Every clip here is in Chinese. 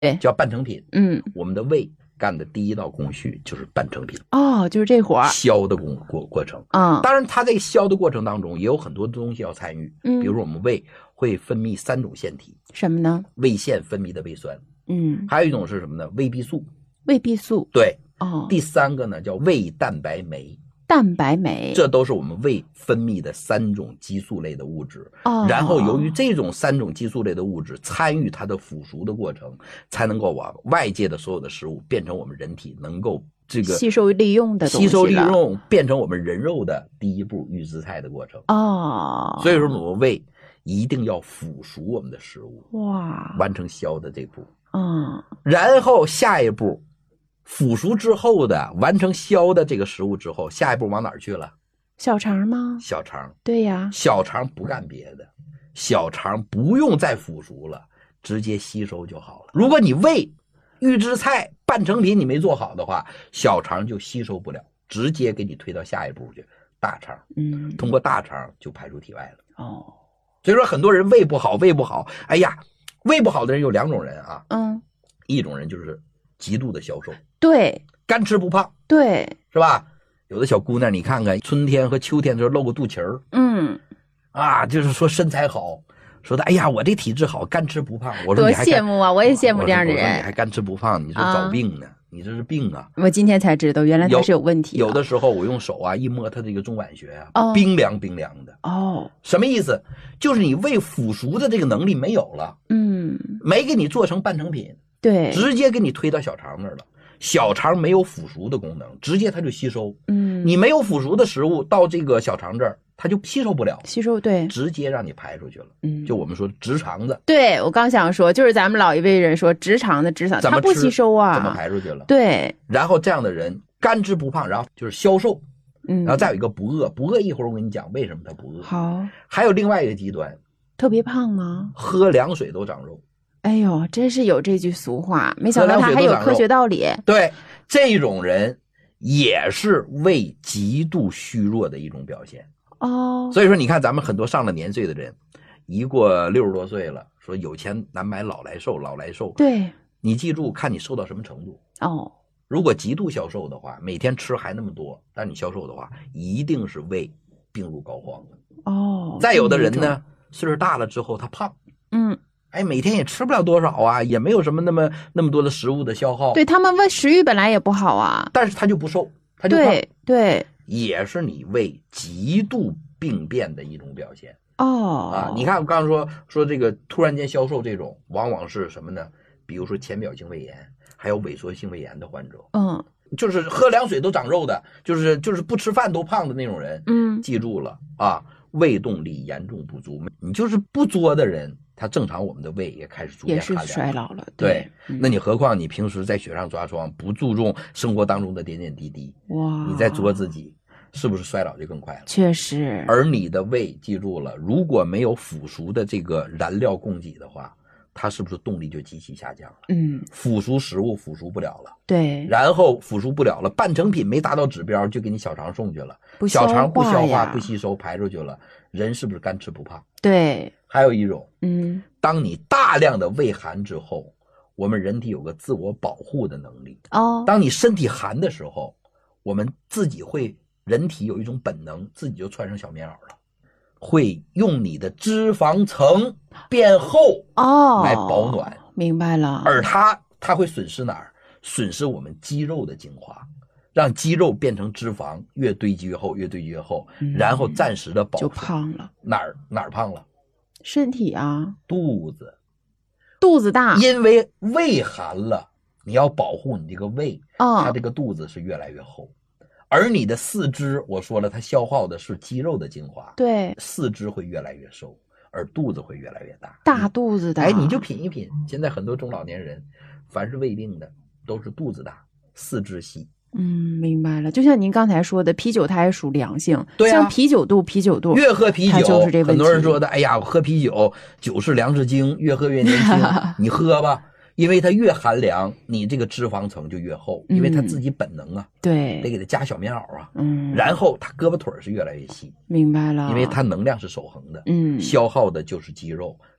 叫半成品。我们的胃干的第一道工序就是半成品。 就是这活儿， 消的过程。当然它在消的过程当中也有很多东西要参与。比如说我们胃会分泌3种腺体。 什么呢？ 胃腺分泌的胃酸。还有一种是什么呢？胃壁素。 胃壁素。 对。第3个呢叫胃蛋白酶。 蛋白酶， 这都是我们胃分泌的3种激素类的物质。然后由于这种3种激素类的物质参与它的腐熟的过程，才能够把外界的所有的食物变成我们人体能够这个吸收利用的东西了， 吸收利用变成我们人肉的第一步预制菜的过程。所以说我们胃一定要腐熟我们的食物，完成消的这步。然后下一步腐熟之后的完成消的这个食物之后，下一步往哪儿去了？ 小肠吗？ 小肠。 对呀， 小肠不干别的，小肠不用再腐熟了，直接吸收就好了。如果你胃预制菜半成品你没做好的话，小肠就吸收不了，直接给你推到下一步去，大肠。通过大肠就排出体外了。所以说很多人胃不好，哎呀，胃不好的人有2种人啊。一种人就是极度的消瘦， 对， 干吃不胖， 对， 是吧？有的小姑娘你看看春天和秋天的时候露个肚脐儿，就是说身材好，说的哎呀我这体质好，干吃不胖。我说多你还羡慕啊，我也羡慕这样的人。 你还干吃不胖，你是找病呢，你这是病啊。 我今天才知道原来他是有问题的。 有的时候我用手一摸他这个中脘穴冰凉冰凉的。什么意思？就是你胃腐熟的这个能力没有了。没给你做成半成品， 对， 直接给你推到小肠那儿了。小肠没有腐熟的功能，直接它就吸收。你没有腐熟的食物到这个小肠这儿，它就吸收不了，对，直接让你排出去了。就我们说直肠子。 对，我刚想说，就是咱们老一辈人说直肠子，它不吸收啊， 怎么排出去了？ 对。 然后这样的人干吃不胖，然后就是消瘦。然后再有一个不饿，不饿一会儿我跟你讲为什么他不饿。 好。 还有另外一个极端， 特别胖吗？ 喝凉水都长肉。 哎呦，真是有这句俗话，没想到它还有科学道理。 对，这种人也是胃极度虚弱的一种表现。所以说你看咱们很多上了年岁的人，一过60多岁了，说有钱难买老来瘦，老来瘦。 对， 你记住看你瘦到什么程度。如果极度消瘦的话，每天吃还那么多，但你消瘦的话，一定是胃病入膏肓了。再有的人呢，岁数大了之后他胖。每天也吃不了多少啊，也没有什么那么多的食物的消耗。 对，他们胃食欲本来也不好啊， 但是他就不瘦，他就胖。 对， 也是你胃极度病变的一种表现。你看我刚刚说这个突然间消瘦这种，往往是什么呢？比如说浅表性胃炎，还有萎缩性胃炎的患者。就是喝凉水都长肉的，就是不吃饭都胖的那种人。记住了啊，胃动力严重不足，你就是不作的人，他正常我们的胃也开始逐渐寒凉， 也是衰老了。 对，那你何况你平时在雪上抓霜，不注重生活当中的点点滴滴，你在作自己，是不是衰老就更快了？ 确实。 而你的胃记住了，如果没有腐熟的这个燃料供给的话，它是不是动力就极其下降了？腐熟食物腐熟不了了， 对， 然后腐熟不了了，半成品没达到指标就给你小肠送去了，小肠不消化不吸收排出去了，人是不是干吃不胖？ 对。 还有一种，当你大量的胃寒之后，我们人体有个自我保护的能力。当你身体寒的时候，我们自己人体有一种本能，自己就穿上小棉袄了，会用你的脂肪层变厚来保暖。 明白了。 而它会损失哪儿？损失我们肌肉的精华，让肌肉变成脂肪，越堆积越厚，越堆积越厚，然后暂时的保护。 就胖了。 哪儿胖了？ 身体啊， 肚子大，因为胃寒了，你要保护你这个胃，它这个肚子是越来越厚。而你的四肢，我说了，它消耗的是肌肉的精华， 对， 四肢会越来越瘦，而肚子会越来越大， 大肚子的。 你就品一品，现在很多中老年人，凡是胃病的，都是肚子大，四肢细。 明白了。就像您刚才说的，啤酒它也属凉性， 对啊， 像啤酒肚， 越喝啤酒就是这问题。 很多人说的，哎呀，我喝啤酒，酒是粮食精，越喝越年轻。你喝吧，因为它越寒凉，你这个脂肪层就越厚，因为它自己本能啊， 对， 得给它加小棉袄啊，然后它胳膊腿是越来越细。 明白了， 因为它能量是守恒的，消耗的就是肌肉，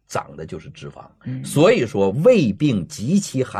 长的就是脂肪。所以说胃病极其寒